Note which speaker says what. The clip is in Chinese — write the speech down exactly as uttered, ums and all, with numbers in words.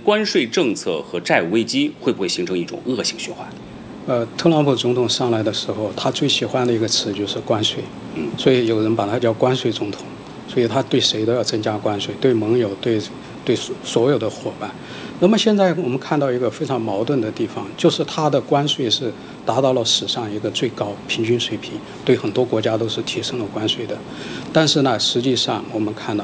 Speaker 1: 关税政策和债务危机会不会形成一种恶性循环？
Speaker 2: 呃，特朗普总统上来的时候，他最喜欢的一个词就是关税，
Speaker 1: 嗯，
Speaker 2: 所以有人把他叫关税总统，所以他对谁都要增加关税，对盟友，对对所有的伙伴。那么现在我们看到一个非常矛盾的地方，就是它的关税是达到了史上一个最高平均水平，对很多国家都是提升了关税的。但是呢，实际上我们看到